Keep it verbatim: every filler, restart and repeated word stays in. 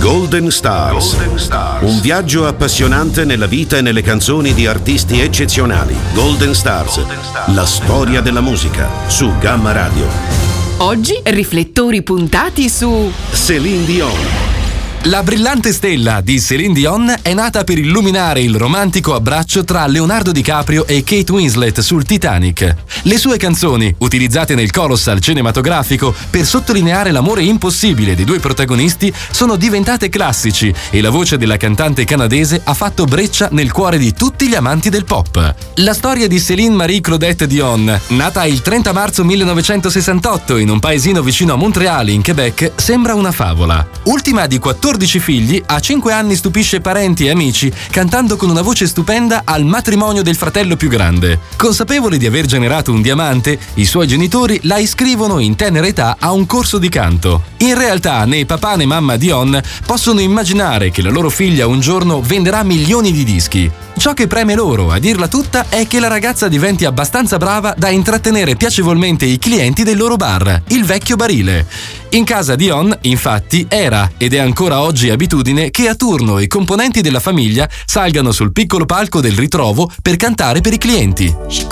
Golden Stars. Golden Stars. Un viaggio appassionante nella vita e nelle canzoni di artisti eccezionali. Golden Stars. Golden Stars. La storia della musica su Gamma Radio. Oggi riflettori puntati su Céline Dion. La brillante stella di Céline Dion è nata per illuminare il romantico abbraccio tra Leonardo DiCaprio e Kate Winslet sul Titanic. Le sue canzoni, utilizzate nel colossal cinematografico per sottolineare l'amore impossibile dei due protagonisti, sono diventate classici e la voce della cantante canadese ha fatto breccia nel cuore di tutti gli amanti del pop. La storia di Céline Marie Claudette Dion, nata il trenta marzo millenovecentosessantotto in un paesino vicino a Montréal, in Quebec, sembra una favola. Ultima di quattordici figli, a cinque anni stupisce parenti e amici cantando con una voce stupenda al matrimonio del fratello più grande. Consapevoli di aver generato un diamante, i suoi genitori la iscrivono in tenera età a un corso di canto. In realtà né papà né mamma Dion possono immaginare che la loro figlia un giorno venderà milioni di dischi. Ciò che preme loro, a dirla tutta, è che la ragazza diventi abbastanza brava da intrattenere piacevolmente i clienti del loro bar, il Vecchio Barile. In casa Dion, infatti, era ed è ancora oggi abitudine che a turno i componenti della famiglia salgano sul piccolo palco del ritrovo per cantare per i clienti.